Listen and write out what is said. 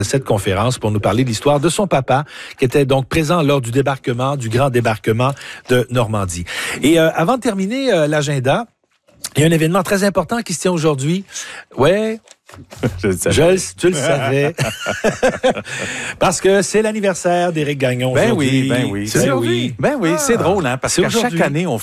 cette conférence pour nous parler de l'histoire de son papa, qui était donc présent lors du grand débarquement de Normandie. Et avant de terminer l'agenda, il y a un événement très important qui se tient aujourd'hui. Ouais. Tu le savais. Parce que c'est l'anniversaire d'Éric Gagnon aujourd'hui. Ben oui, c'est drôle, hein, parce que chaque année, on